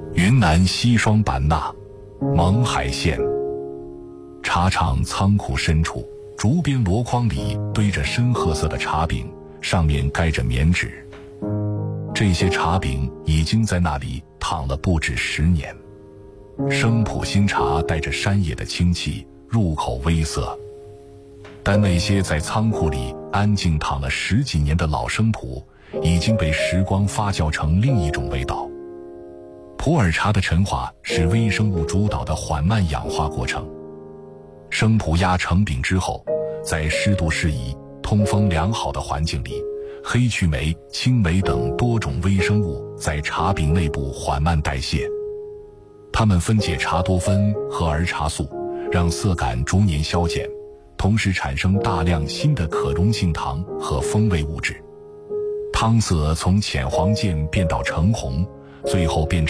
云南西双版纳勐海县茶厂仓库深处，竹编箩筐里堆着深褐色的茶饼，上面盖着棉纸。这些茶饼已经在那里躺了不止10年。生普新茶带着山野的清气，入口微涩。但那些在仓库里安静躺了10几年的老生普，已经被时光发酵成另一种味道。普洱茶的陈化是微生物主导的缓慢氧化过程。生普压成饼之后，在湿度适宜、通风良好的环境里，黑曲霉、青霉等多种微生物在茶饼内部缓慢代谢，它们分解茶多酚和儿茶素，让色感逐年消减，同时产生大量新的可溶性糖和风味物质。汤色从浅黄渐变到橙红，最后变成